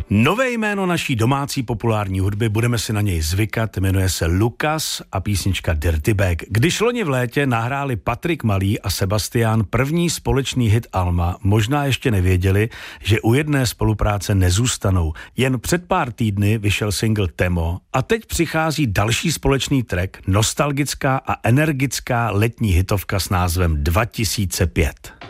Nové jméno naší domácí populární hudby, budeme si na něj zvykat, jmenuje se Lukas a písnička Dirty Bag. Když loni v létě nahráli Patrik Malý a Sebastian první společný hit Alma, možná ještě nevěděli, že u jedné spolupráce nezůstanou. Jen před pár týdny vyšel single Temo a teď přichází další společný track, nostalgická a energická letní hitovka s názvem 2005.